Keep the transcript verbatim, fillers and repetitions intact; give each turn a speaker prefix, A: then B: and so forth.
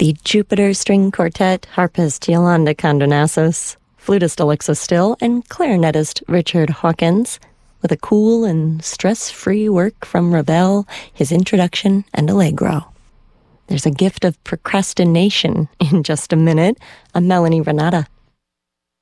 A: The Jupiter String Quartet, harpist Yolanda Condonazos, flutist Alexa Still, and clarinetist Richard Hawkins, with a cool and stress-free work from Ravel, his introduction, and Allegro. There's a gift of procrastination in just a minute, a Melanie Renata.